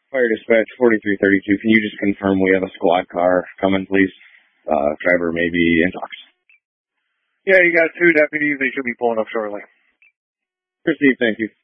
Fire dispatch 4332. Can you just confirm we have a squad car coming, please? Driver may be intox. Yeah, you got 2 deputies. They should be pulling up shortly. Received, thank you.